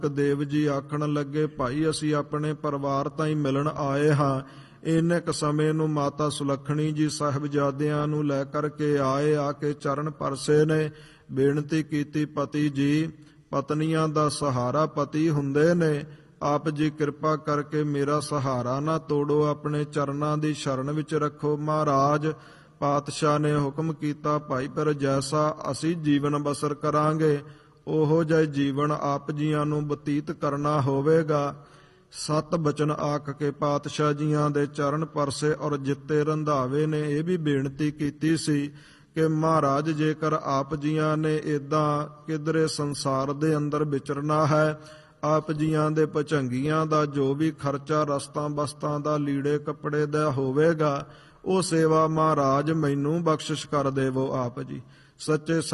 ਦੇਵ ਜੀ ਆਖਣ ਲੱਗੇ, ਭਾਈ ਅਸੀਂ ਆਪਣੇ ਪਰਿਵਾਰ ਤਾਈਂ ਮਿਲਣ ਆਏ ਹਾਂ। ਇੰਨੇ ਕੁ ਸਮੇਂ ਨੂੰ ਮਾਤਾ ਸੁਲੱਖਣੀ ਜੀ ਸਾਹਿਬਜ਼ਾਦਿਆਂ ਨੂੰ ਲੈ ਕਰਕੇ ਆਏ। ਆ ਕੇ ਚਰਨ ਪਰਸੇ ਨੇ, ਬੇਨਤੀ ਕੀਤੀ, ਪਤੀ ਜੀ, ਪਤਨੀਆਂ ਦਾ ਸਹਾਰਾ ਪਤੀ ਹੁੰਦੇ ਨੇ। ਆਪ ਜੀ ਕਿਰਪਾ ਕਰਕੇ ਮੇਰਾ ਸਹਾਰਾ ਨਾ ਤੋੜੋ, ਆਪਣੇ ਚਰਨਾਂ ਦੀ ਸ਼ਰਨ ਵਿੱਚ ਰੱਖੋ। ਮਹਾਰਾਜ ਪਾਤਸ਼ਾਹ ਨੇ ਹੁਕਮ ਕੀਤਾ, ਭਾਈ ਪਰ ਜੈਸਾ ਅਸੀਂ ਜੀਵਨ ਬਸਰ ਕਰਾਂਗੇ ਉਹੋ ਜਿਹਾ ਜੀਵਨ ਆਪ ਜੀਆਂ ਨੂੰ ਬਤੀਤ ਕਰਨਾ ਹੋਵੇਗਾ। ਸਤ ਬਚਨ ਆਖ ਕੇ ਪਾਤਸ਼ਾਹ ਜੀਆਂ ਦੇ ਚਰਨ ਪਰਸੇ ਔਰ ਜਿੱਤੇ ਰੰਧਾਵੇ ਨੇ ਇਹ ਵੀ ਬੇਨਤੀ ਕੀਤੀ ਸੀ ਕਿ ਮਹਾਰਾਜ ਜੇਕਰ ਆਪ ਜੀਆਂ ਨੇ ਏਦਾਂ ਕਿਧਰੇ ਸੰਸਾਰ ਦੇ ਅੰਦਰ ਵਿਚਰਨਾ ਹੈ, ਆਪ ਜੀਆਂ ਦੇ ਭੁਜੰਗੀਆਂ ਦਾ ਜੋ ਵੀ ਖਰਚਾ ਰਸਤਾਂ ਬਸਤਾਂ ਦਾ ਲੀੜੇ ਕੱਪੜੇ ਦਾ ਹੋਵੇਗਾ ਉਹ ਸੇਵਾ ਮਹਾਰਾਜ ਮੈਨੂੰ ਬਖਸ਼ਿਸ਼ ਕਰ ਦੇਵੋ। ਆਪ ਜੀ ਸੱਚੇ